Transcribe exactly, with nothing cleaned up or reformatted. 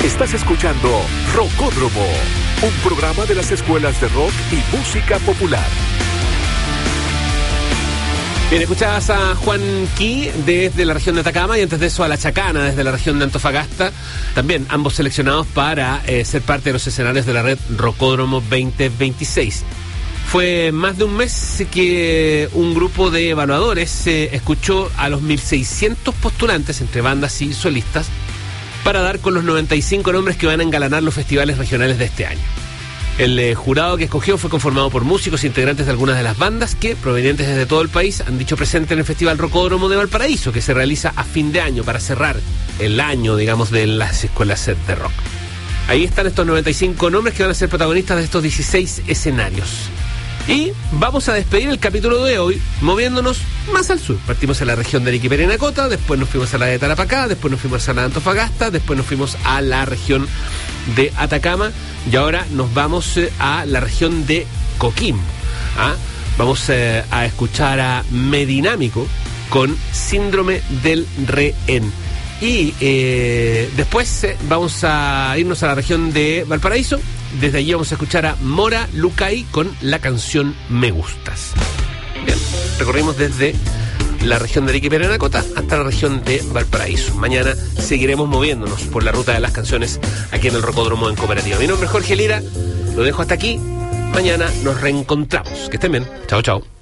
Estás escuchando Rocódromo, un programa de las escuelas de rock y música popular. Bien, escuchabas a Juan Key desde la región de Atacama y antes de eso a La Chacana desde la región de Antofagasta. También ambos seleccionados para eh, ser parte de los escenarios de la red Rocódromo veinte veintiséis. Fue más de un mes que un grupo de evaluadores eh, escuchó a los mil seiscientos postulantes entre bandas y solistas para dar con los noventa y cinco nombres que van a engalanar los festivales regionales de este año. El eh, jurado que escogió fue conformado por músicos e integrantes de algunas de las bandas que, provenientes desde todo el país, han dicho presente en el Festival Rocódromo de Valparaíso, que se realiza a fin de año para cerrar el año, digamos, de las escuelas de rock. Ahí están estos noventa y cinco nombres que van a ser protagonistas de estos dieciséis escenarios. Y vamos a despedir el capítulo de hoy moviéndonos más al sur. Partimos en la región de Arica y Parinacota, después nos fuimos a la de Tarapacá, después nos fuimos a la de Antofagasta, después nos fuimos a la región de Atacama y ahora nos vamos eh, a la región de Coquimbo. ¿Ah? Vamos eh, a escuchar a Medinámico con Síndrome del Rehén. Y eh, después eh, vamos a irnos a la región de Valparaíso. Desde allí vamos a escuchar a Mora Lucay con la canción Me Gustas. Bien, recorrimos desde la región de Arica y Parinacota hasta la región de Valparaíso. Mañana seguiremos moviéndonos por la ruta de las canciones aquí en el Rocódromo en Cooperativa. Mi nombre es Jorge Lira, lo dejo hasta aquí. Mañana nos reencontramos. Que estén bien. Chao, chao.